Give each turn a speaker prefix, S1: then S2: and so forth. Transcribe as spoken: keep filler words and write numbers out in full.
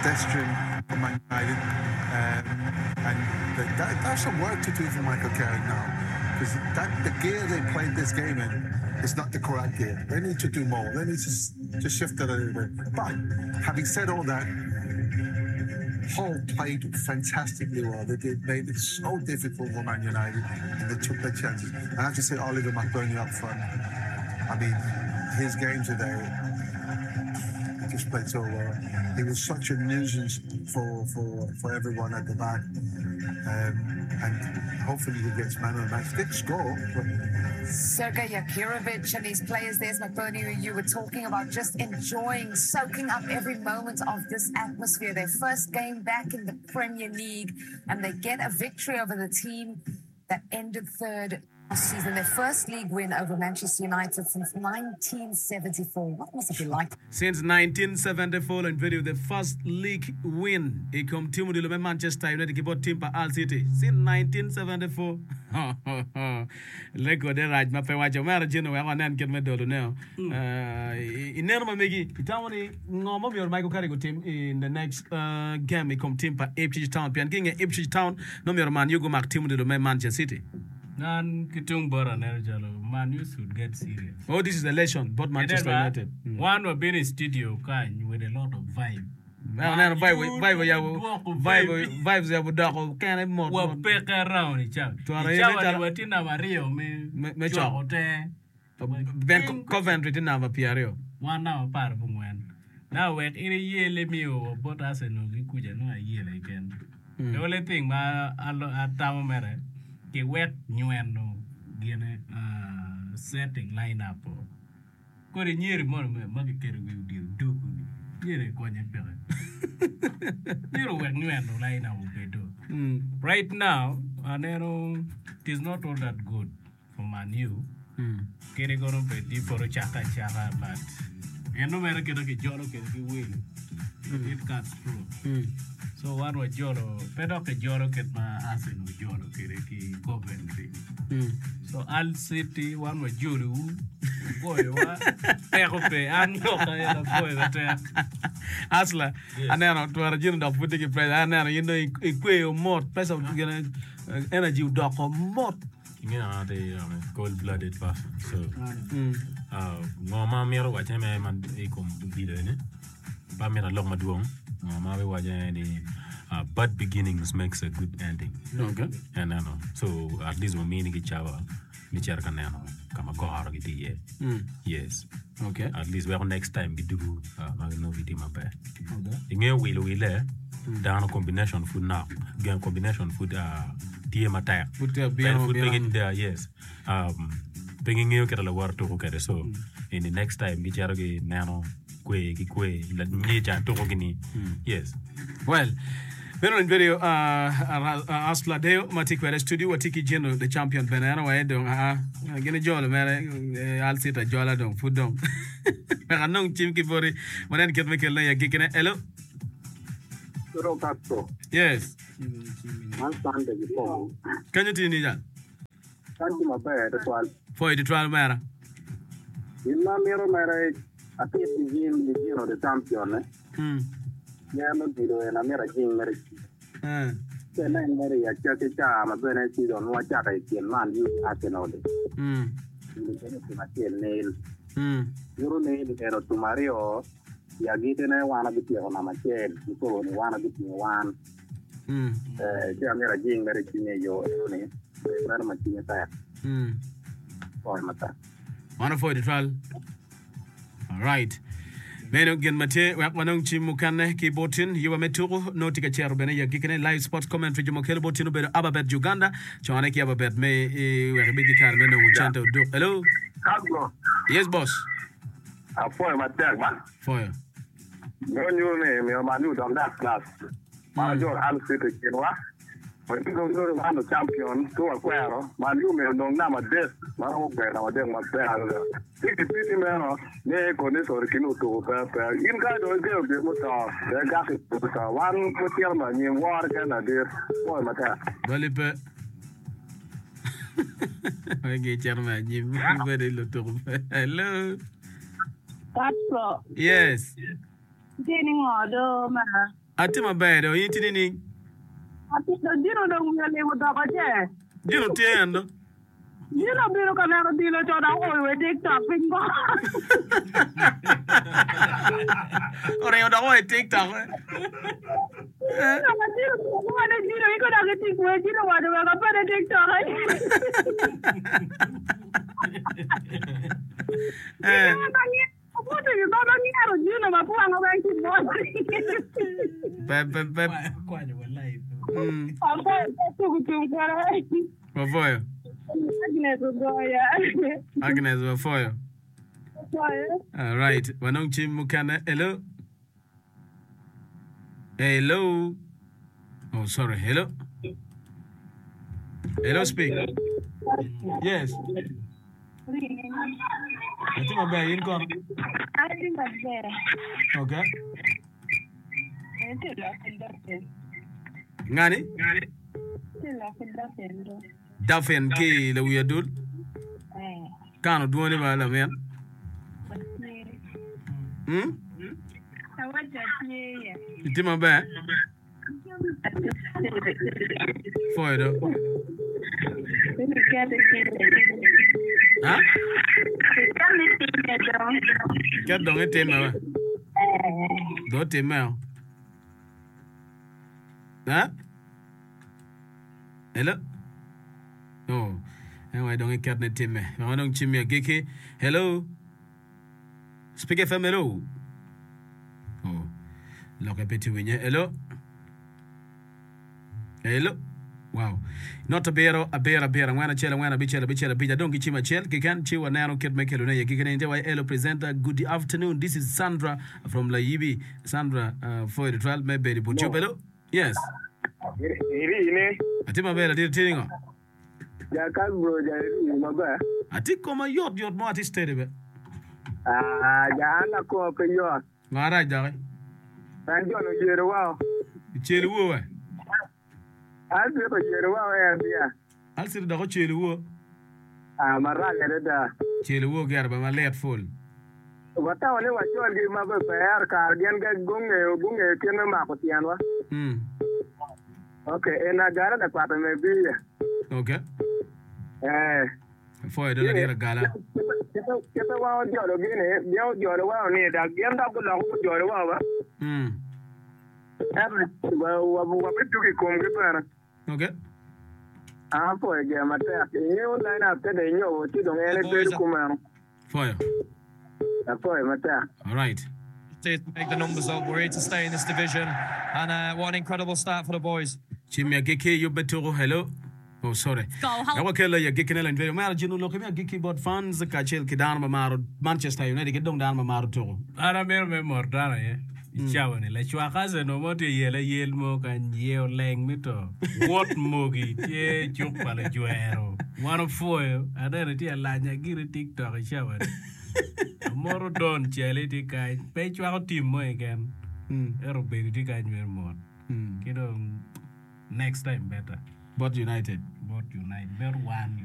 S1: pedestrian for Man United. Um, and that, that's some work to do for Michael Carrick now. Because that the gear they played this game in is not the correct gear. They need to do more. They need to, to shift it a little bit. But having said all that, Hull played fantastically well. They did, made it so difficult for Man United, and they took their chances. And I have to say, Oliver McBurney up front. I mean, his game today, he just played so well. He was such a nuisance for for, for everyone at the back. Um, and hopefully he gets man of the match. Did score, but
S2: Sergei Yakirovich and his players, there's McBurney, who you were talking about, just enjoying, soaking up every moment of this atmosphere. Their first game back in the Premier League, and they get a victory over the team that ended third last season. Their first league win over Manchester United since nineteen seventy-four. What must it be like?
S3: Since nineteen seventy-four, and video the first league win. It come team with the Manchester United keyboard team by Al City since nineteen seventy-four. Lego de Raj, my friend, watch your marriage. You know, I want to get my daughter now. In Nerma Megi, Itawani, normal your Michael Carrick team in the next uh, game. It come team by Ipswich Town. Pian King Ipswich Town. No, your man, you go back team with the Manchester City.
S4: Nan kitung bora nerjalo Man U should get serious.
S3: Oh, this is the election, but Manchester United.
S4: Mm. One will be in studio kind with a lot of vibe.
S3: No, no, vibe, vibe, vibe, vibe, vibes. Ya budako kene mod.
S4: Wa peka round each other. Ichawa watina Mario me me chote.
S3: Ben Coventry tina va Piario.
S4: One now par bungwen. Now when in a year let me over, but as a no kuja no a year again. The only thing ma alo atamu mere. Ke wet nyuendo gene uh, setting lineup ko re nyeri mo ma ke kere wi di do ko nyeri ko nya pere nyero wet nyuendo lineup bedo right now anero it is not all that good for Man U kere goro be di poro chaka chaka but eno mere ke ke joro ke ke win it cuts through. So one was Joro, pero que Joro que ma hacen no Joro que de que Coventry. So Al City one was Joro, boy wa, pero pe ango kaya la boy that.
S3: Asla, anero tu ara jino da futi ki play, anero you know ikwe o mot, place of gonna energy udako mot.
S5: You know the um, cold-blooded person. So, uh, ngoma mero wache me man ikom video ne, ba mera long maduong. Mama the uh, bad beginnings makes a good ending.
S3: Okay.
S5: And I know. So at least when me ni kichawa ni charka na no kama goharo giti ye. Yes.
S3: Okay.
S5: At least we next time we do uh no video mabe.
S3: Okay.
S5: Inge wilo wile down combination food now. Game combination food uh tie mataya.
S3: Food uh,
S5: food begin there yes. Um bringing you kera la war to ko kere so in the next time we charga gi nano kwe kwe la nyeja to gini. Yes.
S3: Well, Pero in video uh Asla Deo Matikwere studio watiki jeno the champion Benana wa edong ah gene jolo mere Al Sita jola dong food dong. Mera nong chim ki bori manen ket mekel na ya gikene hello.
S6: Pero Castro.
S3: Yes.
S6: Man sande before.
S3: Can you tini jan?
S6: Kanti mabaya the twelve.
S3: For the twelve mera.
S6: Illa mero mera ati tijin tijin the champion eh.
S3: Hmm.
S6: Ya no video na mera jing mera.
S3: Eh.
S6: Tena mera ya chake cha mabene si don wa cha kai tien man yu Arsenal.
S3: Hmm.
S6: Ni tena tuma tien nail.
S3: Hmm.
S6: Yuro nail ero tumario ya gitene wana bitio na machen. Ko ni wana bitio wan.
S3: Hmm.
S6: Eh ya mera jing mera chine yo ni. Mera machine ta.
S3: Hmm.
S6: Or mata.
S3: One for the trial. All right. Meno gen mate wanong chimukane ki botin yuwa meturu no tika chero bene ya gikene live sports commentary jumo kelo botinu bene ababet Uganda chwane ki ababet me e werebigi kar meno uchanta do. Hello.
S6: Carlo.
S3: Yes boss.
S6: A foi matek man.
S3: Foi.
S6: No new me me manu dom that class. Ma jor Al City kenwa. When you go to the champion, to a quero, man, you may know now this, my own bed, our dem was there. Take the pretty man, nay, condition or kinu to prepare. In kind of give the motor, the gas is one put your money in water can I did. Boy, my cat.
S3: Balipe. I get your man, you very little. Hello.
S7: That's so.
S3: Yes.
S7: Getting order, man.
S3: Ati maber, o yiti nini?
S7: Ati do dino do ngale wuda ka je.
S3: Dino tiendo.
S7: Dino biro ka na dilo to da o we TikTok pingo.
S3: Ora yo da o TikTok. Eh.
S7: Dino dino na dino iko da ke tikwe dino wa do ka pa TikTok. Eh. What are you going to do? You know, my poor
S3: Pep, pep, pep.
S4: Quite a life.
S3: Hmm.
S7: I'm going to go.
S3: Wafoyo.
S7: Agnes will go, yeah.
S3: Agnes wafoyo. All right. Wanong chim mukana. Hello. Hello. Oh, sorry. Hello. Hello, speak. Yes. I think I'm better. You go.
S7: I think I'm better.
S3: Okay.
S7: I think I'm better.
S3: Ngani? Dafen ki le wiya dul. Kano duoni ba la men. Hmm? Iti ma ba? Foi do. Ha? Kat dong ite ma. Do te ma. Ha? Hello? Oh. Anyway, don't get the team. I don't chimney giki. Hello? Speak F M, hello? Oh. Look a bit when you hello? Hello? Wow. Not a bear, a bear, a bear. I'm going to chill, I'm going to be chill, a bit chill, a bit. I don't get you my chill. Kikan, chill, and now kid make it. You can enjoy hello presenter. Good afternoon. This is Sandra from La Yibi. Sandra, uh, for the trial, maybe the Buchu. Hello? Yes. I think my bed, I did tell you.
S6: Ya kan bro jadi maba.
S3: I think come a yacht, yacht, more is terrible.
S6: Ah, ya na ko pe yo.
S3: Mara jare.
S6: Ran jo no yero wa.
S3: Chelu wo.
S6: Al se ko yero wa ya dia.
S3: Al sir da ko chelu wo.
S6: Ah, mara ya da.
S3: Chelu wo gar ba ma let full.
S6: Wata wale wa jo ndi ma ba per ka gen ga gunge gunge ken ma ko tian wa.
S3: Hmm.
S6: Okay, ena gara da kwata me bi.
S3: Okay.
S6: Eh.
S3: Foi do la dira gala.
S6: Kita wa joro gini, dia joro wa ni da gen da ko la ko joro wa wa.
S3: Hmm.
S6: Eh, wa wa wa bitu ki kom ke para.
S3: Okay.
S6: Ah, foi ge mata. Ni online after de nyo ti don ele pe ku ma.
S3: Foi.
S6: Ah, foi mata.
S3: All right.
S8: To make the numbers up, we're here to stay in this division, and uh, what an incredible start for the boys.
S3: Chimia giki you betoro hello. Oh sorry. Ya wakela ya giki nela ndio mara jinu lo kemia giki bot fans ka chel kidan ma maro Manchester United ke dong dan ma maro to.
S4: Ara mer me mordana ye. Chawa ni la chwa kaze no mote yele yel mo kan yeo leng mito. What mogi tie chuk pala juero. One foil ada ti ala nya giri TikTok chawa. Moro don chele ti kai pe chwa ko tim mo again.
S3: Hmm.
S4: Ero be ti kai mer mo.
S3: Hmm.
S4: Kido next time better.
S3: But United.
S4: But United better one